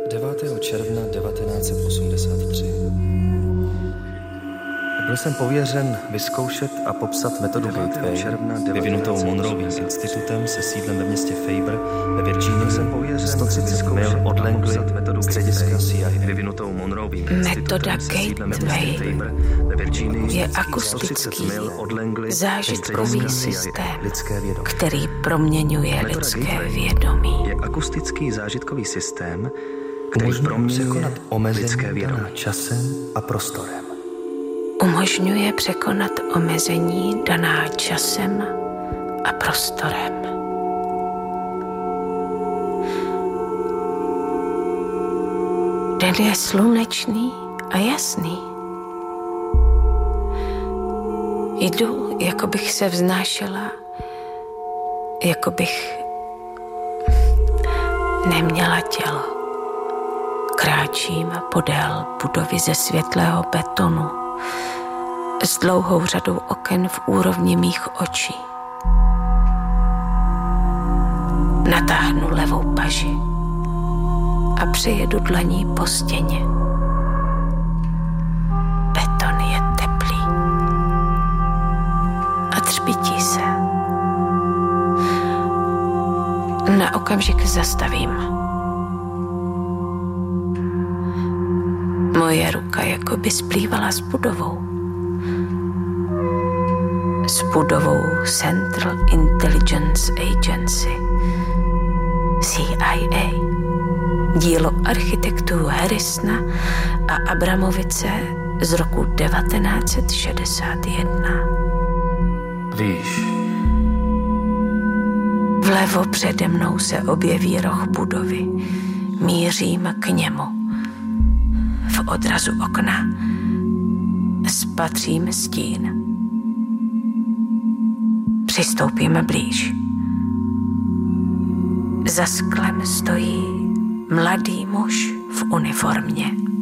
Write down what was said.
9. června 1983. Byl jsem pověřen vyzkoušet a popsat metodu Gateway, vyvinutou Monroevým institutem se sídlem ve městě Faber ve Virginii, 130 mil od Langley, střediska CIA. Metoda Gateway je akustický zážitkový systém, který proměňuje lidské vědomí. Je akustický zážitkový systém, který překonat omezení daná časem a prostorem. Umožňuje překonat omezení daná časem a prostorem. Den je slunečný a jasný. Jdu, jako bych se vznášela, jako bych neměla tělo. Kráčím podél budovy ze světlého betonu s dlouhou řadou oken v úrovni mých očí. Natáhnu levou paži a přejedu dlaní po stěně. Beton je teplý a třpytí se. Na okamžik zastavím. Moje ruka jako by splývala s budovou. S budovou Central Intelligence Agency, CIA, dílo architektů Harrisona a Abramovice z roku 1961. Víš, Vlevo přede mnou se objeví roh budovy. Mířím k němu. V odrazu okna spatřím stín. Přistoupíme blíž. Za sklem stojí mladý muž v uniformě.